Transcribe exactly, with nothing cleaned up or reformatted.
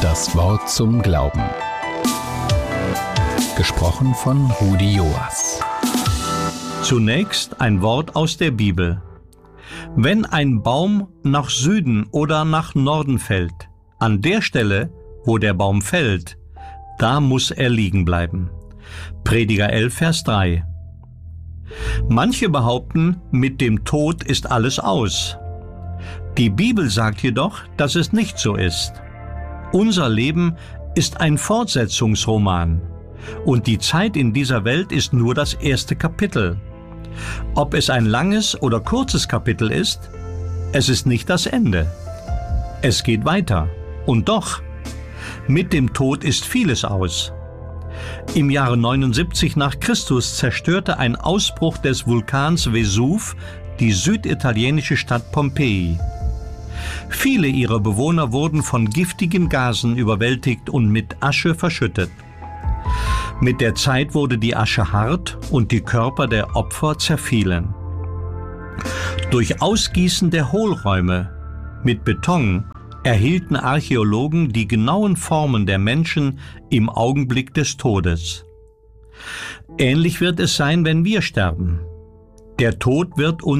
Das Wort zum Glauben. Gesprochen von Rudi Joas. Zunächst ein Wort aus der Bibel. Wenn ein Baum nach Süden oder nach Norden fällt, an der Stelle, wo der Baum fällt, da muss er liegen bleiben. Prediger elf, Vers drei. Manche behaupten, mit dem Tod ist alles aus. Die Bibel sagt jedoch, dass es nicht so ist. Unser Leben ist ein Fortsetzungsroman und die Zeit in dieser Welt ist nur das erste Kapitel. Ob es ein langes oder kurzes Kapitel ist, es ist nicht das Ende. Es geht weiter. Und doch, mit dem Tod ist vieles aus. Im Jahre neunundsiebzig nach Christus zerstörte ein Ausbruch des Vulkans Vesuv die süditalienische Stadt Pompeji. Viele ihrer Bewohner wurden von giftigen Gasen überwältigt und mit Asche verschüttet. Mit der Zeit wurde die Asche hart und die Körper der Opfer zerfielen. Durch Ausgießen der Hohlräume mit Beton erhielten Archäologen die genauen Formen der Menschen im Augenblick des Todes. Ähnlich wird es sein, wenn wir sterben. Der Tod wird uns